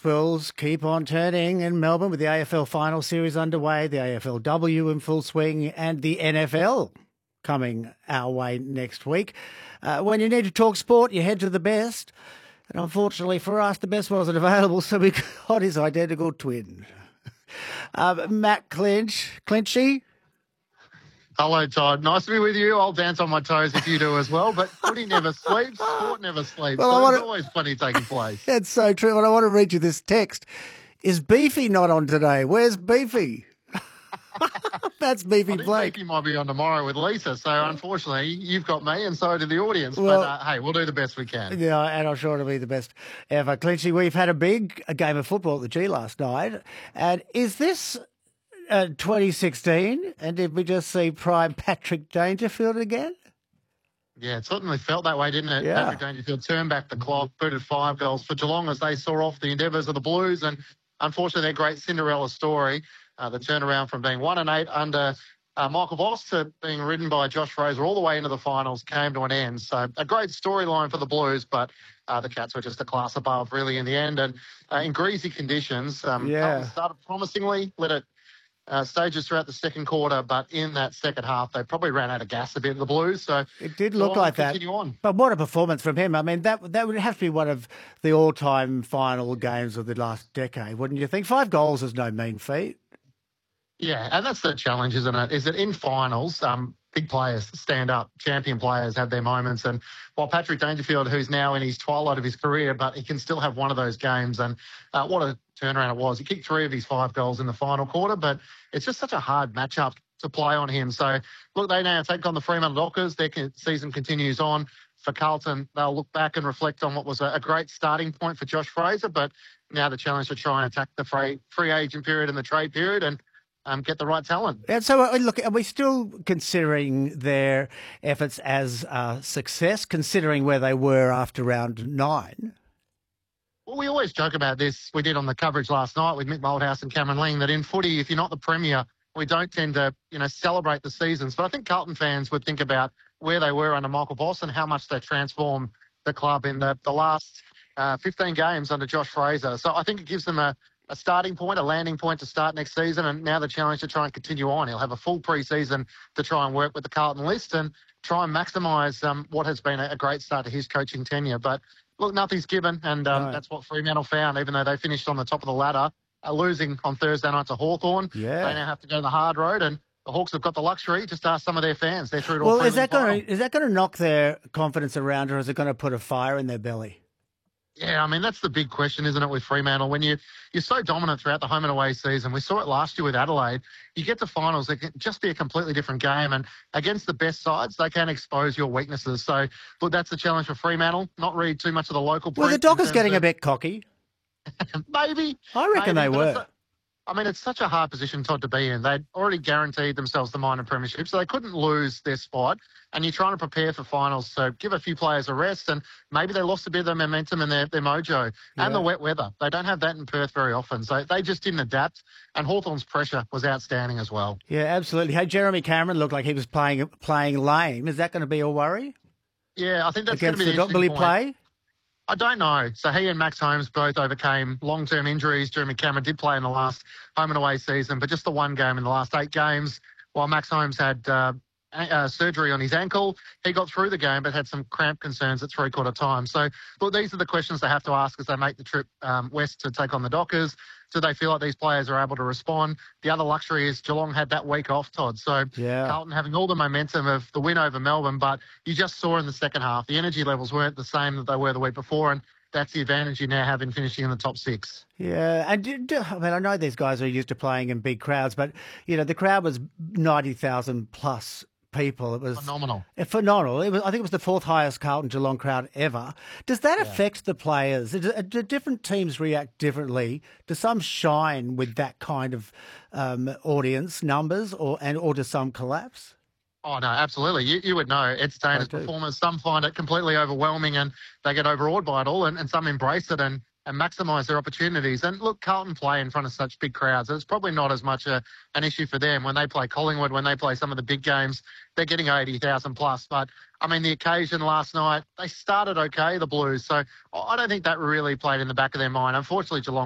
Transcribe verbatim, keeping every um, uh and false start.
wheels keep on turning in Melbourne with the A F L final series underway, the A F L W in full swing, and the N F L coming our way next week. Uh, when you need to talk sport, you head to the best. And unfortunately for us, the best wasn't available, so we got his identical twin. Uh, Matt Clinch. Clinchy? Hello, Todd. Nice to be with you. I'll dance on my toes if you do as well. But footy never sleeps. Sport never sleeps. Well, so I there's wanna... always plenty taking place. That's so true. And I want to read you this text. Is Beefy not on today? Where's Beefy? That's Beefy I think Blake. Beefy might be on tomorrow with Lisa. So unfortunately, you've got me and so did the audience. Well, but uh, hey, we'll do the best we can. Yeah, and I'm sure it'll be the best ever. Clinchy, we've had a big a game of football at the G last night. And is this uh, twenty sixteen? And did we just see prime Patrick Dangerfield again? Yeah, it certainly felt that way, didn't it? Yeah. Patrick Dangerfield turned back the clock, booted five goals for Geelong as they saw off the endeavours of the Blues. And unfortunately, their great Cinderella story, uh, the turnaround from being one and eight under uh, Michael Voss to being ridden by Josh Fraser all the way into the finals, came to an end. So a great storyline for the Blues, but uh, the Cats were just a class above, really, in the end. And uh, in greasy conditions, um, yeah. started promisingly, let it Uh, stages throughout the second quarter, but in that second half, they probably ran out of gas a bit, the Blues. So it did look like that. On. But what a performance from him. I mean, that that would have to be one of the all-time final games of the last decade, wouldn't you think? Five goals is no mean feat. Yeah, and that's the challenge, isn't it? Is that in finals, um, big players stand up, champion players have their moments. And while Patrick Dangerfield, who's now in his twilight of his career, but he can still have one of those games. And uh, what a turnaround it was. He kicked three of his five goals in the final quarter, but it's just such a hard matchup to play on him. So, look, they now take on the Fremantle Dockers. Their season continues on. For Carlton, they'll look back and reflect on what was a great starting point for Josh Fraser, but now the challenge to try and attack the free, free agent period and the trade period and Um, get the right talent. And so, uh, look, are we still considering their efforts as uh, success, considering where they were after round nine? Well, we always joke about this. We did on the coverage last night with Mick Moldhouse and Cameron Ling that in footy, if you're not the premier, we don't tend to, you know, celebrate the seasons. But I think Carlton fans would think about where they were under Michael Voss and how much they transformed the club in the, the last uh, fifteen games under Josh Fraser. So I think it gives them a a starting point, a landing point to start next season, and now the challenge to try and continue on. He'll have a full pre-season to try and work with the Carlton list and try and maximise um, what has been a, a great start to his coaching tenure. But, look, nothing's given, and um, right. That's what Fremantle found, even though they finished on the top of the ladder, uh, losing on Thursday night to Hawthorn. Yeah. They now have to go the hard road, and the Hawks have got the luxury. Just ask some of their fans. They're through to well, a is that going to is that going to knock their confidence around, or is it going to put a fire in their belly? Yeah, I mean, that's the big question, isn't it, with Fremantle? When you, you're so dominant throughout the home and away season, we saw it last year with Adelaide, you get to finals, it can just be a completely different game. And against the best sides, they can expose your weaknesses. So, look, that's the challenge for Fremantle. Not read too much of the local Well, the Dockers getting of... a bit cocky. Maybe. I reckon maybe, they were. I mean, it's such a hard position, Todd, to be in. They'd already guaranteed themselves the minor premiership, so they couldn't lose their spot. And you're trying to prepare for finals, so give a few players a rest. And maybe they lost a bit of their momentum and their, their mojo yeah. and the wet weather. They don't have that in Perth very often, so they just didn't adapt. And Hawthorn's pressure was outstanding as well. Yeah, absolutely. Hey, Jeremy Cameron looked like he was playing playing lame. Is that going to be a worry? Yeah, I think that's Against going to be the the Will he point. play? I don't know. So he and Max Holmes both overcame long-term injuries. Jeremy Cameron did play in the last home and away season, but just the one game in the last eight games. While Max Holmes had uh, uh, surgery on his ankle, he got through the game but had some cramp concerns at three-quarter time. So, look, these are the questions they have to ask as they make the trip um, west to take on the Dockers. Do they feel like these players are able to respond? The other luxury is Geelong had that week off, Todd. So yeah. Carlton having all the momentum of the win over Melbourne, but you just saw in the second half, the energy levels weren't the same that they were the week before, and that's the advantage you now have in finishing in the top six. Yeah, and do, do, I mean, I know these guys are used to playing in big crowds, but, you know, the crowd was ninety thousand plus people. It was phenomenal. Phenomenal. It was, I think it was the fourth highest Carlton Geelong crowd ever. Does that yeah. affect the players? Do, do different teams react differently? Do some shine with that kind of um, audience numbers, or and or do some collapse? Oh, no, absolutely. You you would know. Entertainers, performers, some find it completely overwhelming and they get overawed by it all, and, and some embrace it and, and maximise their opportunities. And look, Carlton play in front of such big crowds. It's probably not as much a, an issue for them when they play Collingwood, when they play some of the big games. They're getting eighty thousand plus. But, I mean, the occasion last night, they started okay, the Blues. So I don't think that really played in the back of their mind. Unfortunately, Geelong